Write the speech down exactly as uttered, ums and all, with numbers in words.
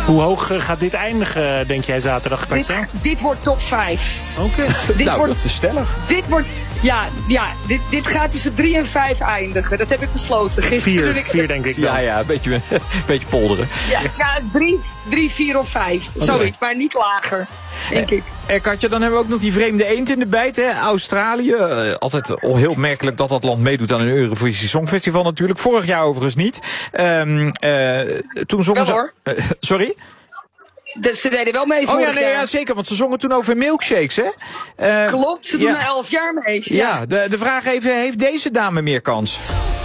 Hoe hoog uh, gaat dit eindigen, denk jij, zaterdag, Katja? Dit, dit wordt top vijf. Oké. Okay. Nou, wordt, dat is stellig. Dit wordt... Ja, ja dit, dit gaat tussen drie en vijf eindigen. Dat heb ik besloten. Gisteren vier, ik, vier denk ik dan. Ja, ja, een beetje, een beetje polderen. Ja, ja drie, drie, vier of vijf. Okay. Zoiets, maar niet lager, denk ik. Eh, Katja, dan hebben we ook nog die vreemde eend in de bijt, hè? Australië. Uh, altijd heel merkelijk dat dat land meedoet aan een Eurovisie Songfestival natuurlijk. Vorig jaar overigens niet. Um, uh, toen zongen Wel, hoor. ze... Uh, sorry? Dus ze deden wel mee vorig Oh ja, nee, jaar. ja, zeker, want ze zongen toen over milkshakes, hè? Uh, Klopt, ze doen ja. er elf jaar mee. Ja, ja de, de vraag even, heeft deze dame meer kans?